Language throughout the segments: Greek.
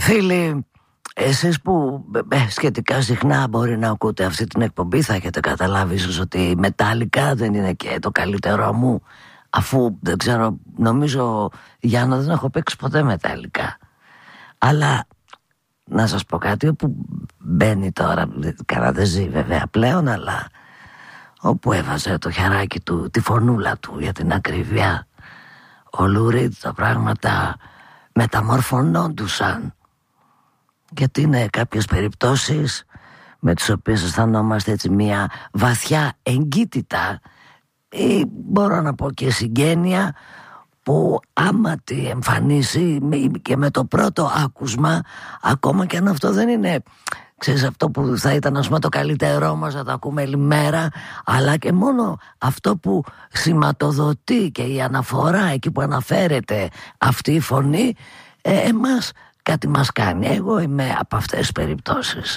Φίλοι, εσείς που σχετικά συχνά μπορεί να ακούτε αυτή την εκπομπή, θα έχετε καταλάβει ίσως ότι η Μετάλλικα δεν είναι και το καλύτερό μου, αφού δεν ξέρω, νομίζω Γιάννα δεν έχω παίξει ποτέ Μετάλλικα. Αλλά να σας πω κάτι, όπου μπαίνει τώρα, καλά δεν ζει βέβαια πλέον, αλλά όπου έβαζε το χεράκι του, τη φωνούλα του για την ακρίβεια, ο Λου Ριντ, τα πράγματα μεταμορφωνόντουσαν. Γιατί είναι κάποιες περιπτώσεις με τις οποίες αισθανόμαστε έτσι μια βαθιά εγκύτητα ή μπορώ να πω και συγγένεια, που άμα τη εμφανίσει και με το πρώτο άκουσμα, ακόμα και αν αυτό δεν είναι, ξέρεις, αυτό που θα ήταν ας πούμε το καλύτερό μας να το ακούμε λιμέρα, αλλά και μόνο αυτό που σηματοδοτεί και η αναφορά εκεί που αναφέρεται αυτή η φωνή, εμάς κάτι μας κάνει. Εγώ είμαι από αυτές τις περιπτώσεις.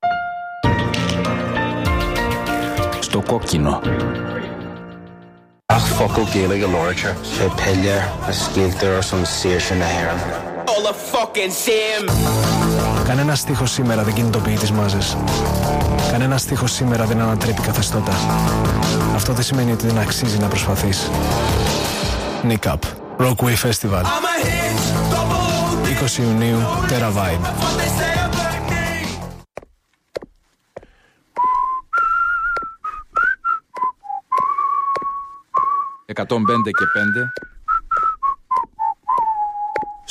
Στο κόκκινο. Ach, fuck okay, like a lorcher. A pillar, a skelter or some station air. All the fucking same. Κανένα στίχος σήμερα δεν κινητοποιεί τις μάζες. Κανένα στίχος σήμερα δεν ανατρέπει καθεστώτα. Αυτό δεν σημαίνει ότι δεν αξίζει να προσπαθείς. Nick Up, Rockway Festival. 20 Ιουνίου, Terra Vibe. 105 και 5